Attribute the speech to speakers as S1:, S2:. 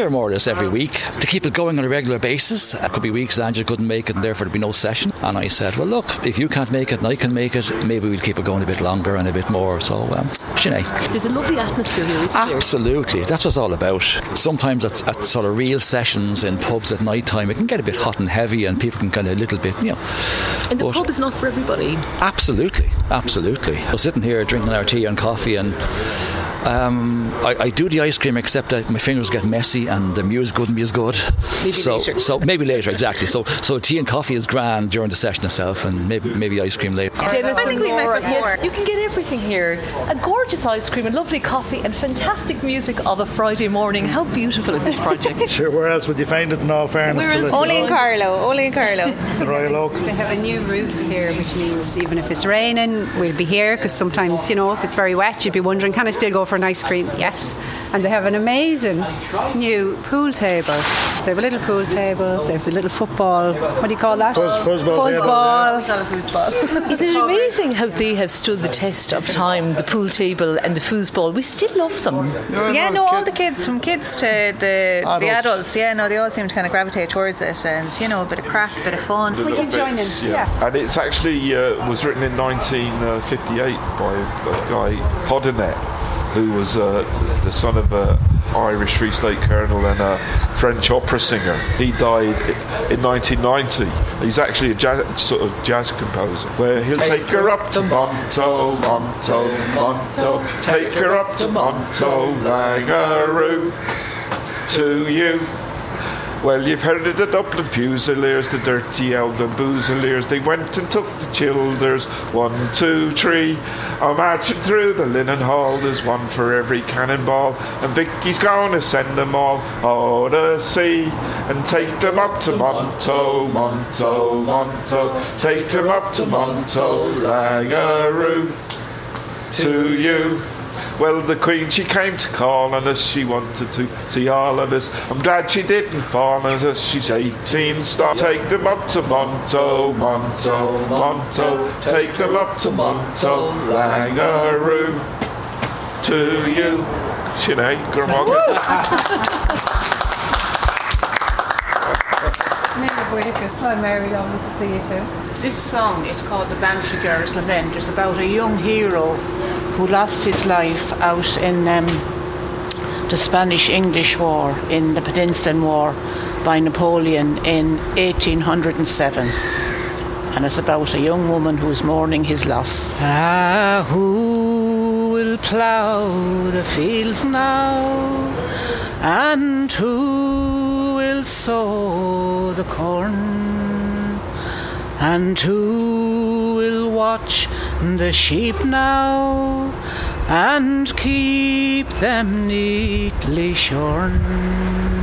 S1: here more or less every week to keep it going on a regular basis. It could be weeks Angela couldn't make it and therefore there'd be no session. And I said, well, look, if you can't make it and I can make it, maybe we'll keep it going a bit longer and a bit more. So, Sinead.
S2: There's a lovely atmosphere here, isn't there?
S1: Absolutely. That's what it's all about. Sometimes at sort of real sessions in pubs at night time, it can get a bit hot and heavy and people can kind of a little bit,
S2: And the pub is not for everybody.
S1: Absolutely. We're sitting here drinking our tea and coffee, and I do the ice cream, except that my fingers get messy and the music wouldn't be as good.
S2: Later.
S1: So maybe later, exactly. So tea and coffee is grand during the session itself, and maybe ice cream later.
S2: I think we met before. Yes, you can get everything here. A gorgeous ice cream, a lovely coffee, and fantastic music of a Friday morning. How beautiful is this project?
S3: Sure, where else would you find it in all fairness?
S4: Only in Carlow.
S3: The Royal Oak.
S4: They have a new roof here, which means even if it's raining, we'll be here, because sometimes, if it's very wet, you'd be wondering, can I still go for an ice cream? Yes. And they have an amazing new pool table. They have a little pool table. They have the little football. What do you call that?
S3: Fuzzball.
S2: Isn't it amazing how they have stood the test of time, the pool table and the foosball? We still love them.
S5: All the kids, from kids to the adults, they all seem to kind of gravitate towards it, and a bit of crack, a bit of fun.
S4: We can join in. Yeah.
S6: And it's actually was written in 1958 by a guy, Hoddinett, who was the son of an Irish Free State colonel and a French opera singer. He died in 1990. He's actually a jazz composer, where he'll take her up to Monto, Monto, Monto, take her up to Monto, Langaroo, to you. Well, you've heard of the Dublin Fusiliers, the dirty elder booziliers. They went and took the childers, 1, 2, 3. I'm marching through the linen hall, there's one for every cannonball. And Vicky's gonna send them all to sea and take them up to Monto, Monto, Monto. Take them up to Monto, Langaroo, to you. Well, the Queen, she came to call on us. She wanted to see all of us. I'm glad she didn't fall on us. She's 18 star. Take them up to Monto, Monto, Monto. Take them up to Monto, Langaroo, to you. Sinead,
S4: Mary, lovely to see you too.
S7: This song is called The Bantry Girl's Lament. It's about a young hero who lost his life out in the Spanish-English War, in the Peninsulan War, by Napoleon in 1807. And it's about a young woman who is mourning his loss. Who will plough the fields now? And who will sow the corn? And who will watch the sheep now and keep them neatly shorn?